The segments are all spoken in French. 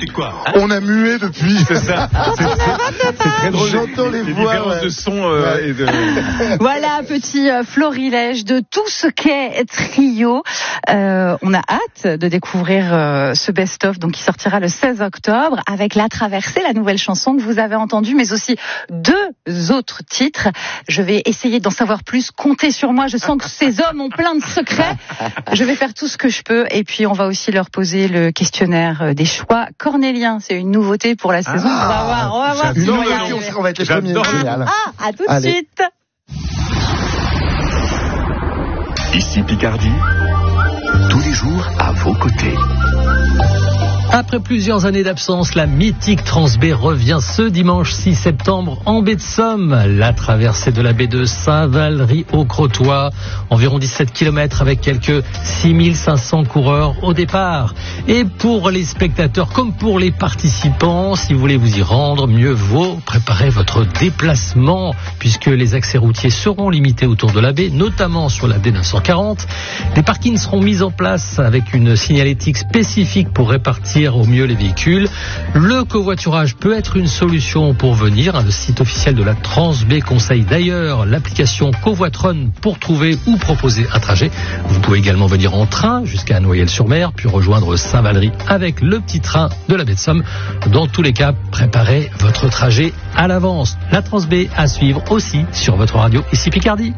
C'est quoi On a mué depuis. C'est ça. C'est très drôle. J'entends les voix. Différences de son et de... Voilà, petit florilège de tout ce qu'est Trio. On a hâte de découvrir ce best-of donc qui sortira le 16 octobre avec La Traversée, la nouvelle chanson que vous avez entendue, mais aussi 2 autres titres. Je vais essayer d'en savoir plus. Comptez sur moi. Je sens que ces hommes ont plein de secrets. Je vais faire tout ce que je peux. Et puis, on va aussi leur poser le questionnaire des choix cornéliens. C'est une nouveauté pour la saison. On va voir. On va être les premiers. Génial. À tout de suite. Ici Picardie, tous les jours à vos côtés. Après plusieurs années d'absence, la mythique Transbaie revient ce dimanche 6 septembre en baie de Somme. La traversée de la baie de Saint-Valery au Crotoy, environ 17 km avec quelques 6500 coureurs au départ. Et pour les spectateurs comme pour les participants, si vous voulez vous y rendre, mieux vaut préparer votre déplacement puisque les accès routiers seront limités autour de la baie, notamment sur la D940. Des parkings seront mis en place avec une signalétique spécifique pour répartir au mieux les véhicules. Le covoiturage peut être une solution pour venir. Le site officiel de la Transbaie conseille d'ailleurs l'application Covoitron pour trouver ou proposer un trajet. Vous pouvez également venir en train jusqu'à Noyelles-sur-Mer, puis rejoindre Saint-Valery avec le petit train de la baie de Somme. Dans tous les cas, préparez votre trajet à l'avance. La Transbaie à suivre aussi sur votre radio ici Picardie.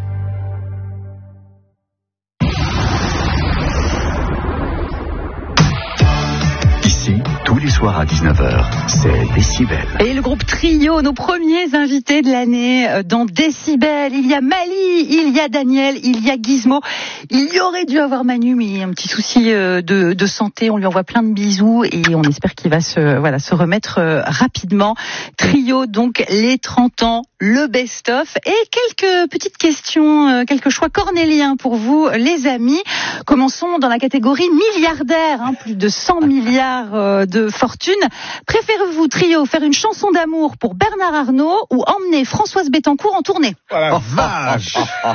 Tous les soirs à 19h, c'est Décibel. Et le groupe Trio, nos premiers invités de l'année dans Décibel. Il y a Mali, il y a Daniel, il y a Gizmo. Il y aurait dû avoir Manu, mais il y a un petit souci de santé. On lui envoie plein de bisous et on espère qu'il va se remettre rapidement. Trio, donc les 30 ans, le best-of et quelques petites questions, quelques choix cornéliens pour vous, les amis. Commençons dans la catégorie milliardaire, plus de 100 milliards de fortune. Préférez-vous, Trio, faire une chanson d'amour pour Bernard Arnault ou emmener Françoise Bettencourt en tournée? Oh la vache.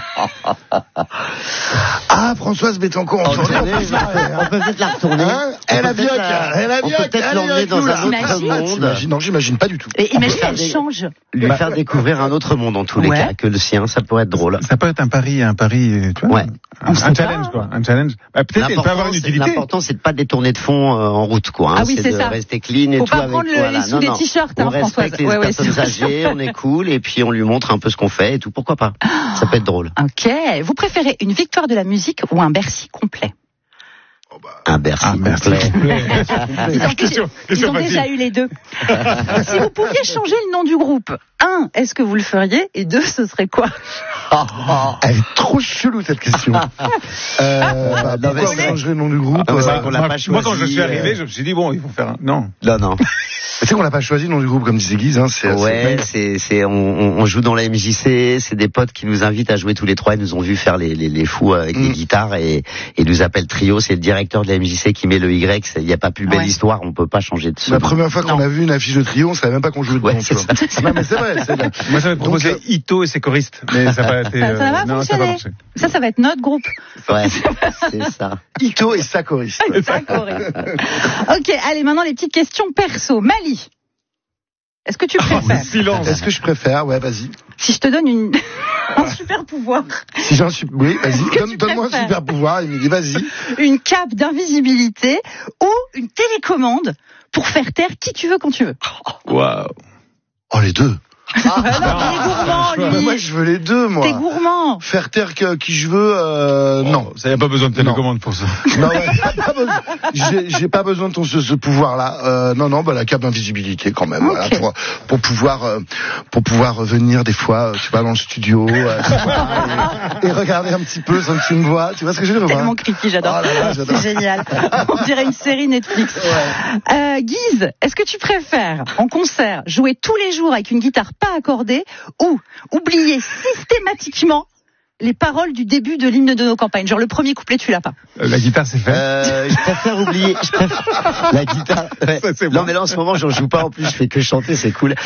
Françoise Bettencourt en tournée. On peut peut-être la retourner. Elle a bien. On peut peut-être l'emmener dans un autre monde. Non, j'imagine pas du tout. Et imagine, elle change. Lui faire découvrir un autre monde en tous les cas que le sien, ça pourrait être drôle. Ça peut être un pari, tu vois. Ouais. Un challenge, quoi. Un challenge. Peut-être elle peut avoir une utilité. L'important, c'est de pas détourner de fond en route, quoi. Ah oui, c'est de ça. Rester clean et faut tout. Faut pas prendre les sous des t-shirts, on Françoise. respecte les personnes âgées, on est cool, et puis on lui montre un peu ce qu'on fait et tout. Pourquoi pas? Ça peut être drôle. Ok. Vous préférez une victoire de la musique ou un Bercy complet? Un Bercy complet. Ils ont déjà eu les deux. Si vous pouviez changer le nom du groupe, 1, est-ce que vous le feriez? Et 2, ce serait quoi? Elle est trop chelou cette question. Pourquoi changer le nom du groupe? Moi, quand je suis arrivé, je me suis dit, bon, il faut faire un... Non. Tu sais qu'on n'a pas choisi le nom du groupe, comme disait Guise. On joue dans la MJC, c'est des potes qui nous invitent à jouer tous les trois. Ils nous ont vu faire les fous avec les guitares et nous appellent Trio. C'est le directeur de la MJC qui met le Y. Il n'y a pas plus belle histoire, on peut pas changer de son. La première fois qu'on a vu une affiche de Trio, on savait même pas qu'on jouait dedans. Non, mais c'est vrai. Moi, j'avais proposé Ito et ses choristes, mais ça n'a pas été. Ça n'a pas fonctionné. Ça va être notre groupe. Ouais, c'est ça. Ito et sa choriste. Ok, allez, maintenant les petites questions perso. Mali, est-ce que tu préfères? Silence. Est-ce que je préfère? Ouais, vas-y. Si je te donne un super pouvoir. Si j'ai oui, vas-y. Donne-moi un super pouvoir, Émilie, vas-y. Une cape d'invisibilité ou une télécommande pour faire taire qui tu veux quand tu veux. Waouh. Oh, les deux. Non, il est gourmand, lui. Moi, je veux les deux, moi. T'es gourmand. Faire taire qui je veux, non. Ça y a pas besoin de télécommande pour ça. Non, j'ai pas besoin de ce pouvoir-là. Non, la cape d'invisibilité quand même. Okay. Voilà, pour pouvoir venir des fois, tu vois, dans le studio et regarder un petit peu sans que tu me vois. Tu vois ce que je veux dire? Tellement creepy, j'adore. C'est génial. On dirait une série Netflix. Ouais. Guise, est-ce que tu préfères en concert jouer tous les jours avec une guitare pas accordée ou oublier systématiquement les paroles du début de l'hymne de nos campagnes? Genre le premier couplet, tu l'as pas. La guitare, c'est fait. Je préfère oublier. La guitare. Ouais. Ça, non, mais là, en ce moment, j'en joue pas. En plus, je fais que chanter, c'est cool.